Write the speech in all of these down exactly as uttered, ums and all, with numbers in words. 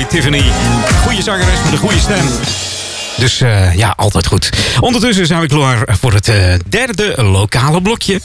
bij Tiffany. Goede zangeres met een goede stem. Dus uh, ja, altijd goed. Ondertussen zijn we klaar voor het uh, derde lokale blokje.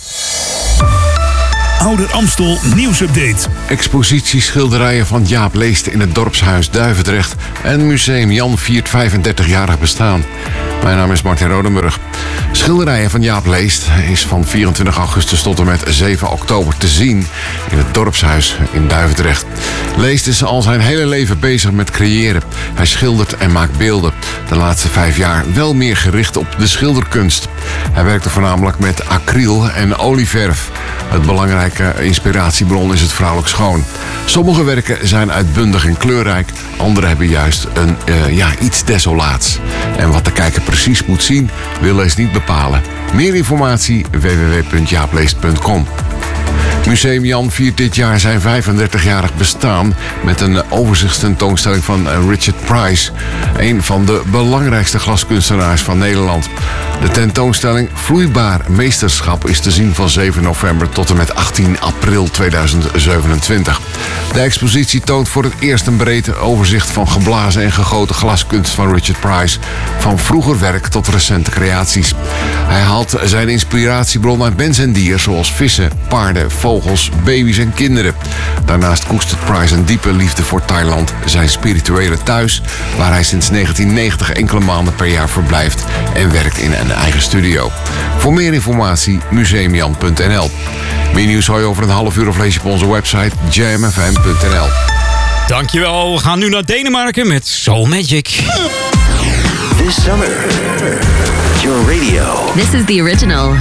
Ouder Amstel nieuwsupdate. Expositie schilderijen van Jaap Leest in het dorpshuis Duivendrecht. En Museum Jan viert vijfendertigjarig bestaan. Mijn naam is Martin Rodenburg. Schilderijen van Jaap Leest is van vierentwintig augustus tot en met zeven oktober te zien in het dorpshuis in Duivendrecht. Leest is al zijn hele leven bezig met creëren. Hij schildert en maakt beelden. De laatste vijf jaar wel meer gericht op de schilderkunst. Hij werkte voornamelijk met acryl en olieverf. Het belangrijke inspiratiebron is het vrouwelijk schoon. Sommige werken zijn uitbundig en kleurrijk. Andere hebben juist een, uh, ja, iets desolaats. En wat de kijker precies moet zien, wil Leest niet bepalen. Meer informatie w w w punt jaapleest punt com. Museum Jan viert dit jaar zijn vijfendertigjarig bestaan met een overzichtstentoonstelling van Richard Price, een van de belangrijkste glaskunstenaars van Nederland. De tentoonstelling Vloeibaar Meesterschap is te zien van zeven november tot en met achttien april tweeduizend zevenentwintig. De expositie toont voor het eerst een breed overzicht van geblazen en gegoten glaskunst van Richard Price, van vroeger werk tot recente creaties. Hij haalt zijn inspiratiebron uit mens en dier, zoals vissen, paarden, vogels, baby's en kinderen. Daarnaast koestert Price een diepe liefde voor Thailand, zijn spirituele thuis, waar hij sinds negentien negentig enkele maanden per jaar verblijft en werkt in een eigen studio. Voor meer informatie museumjan punt n l. Meer nieuws hoor je over een half uur of lees je op onze website jam f m punt n l. Dankjewel, we gaan nu naar Denemarken met Soul Magic. This summer, your radio. This is the original.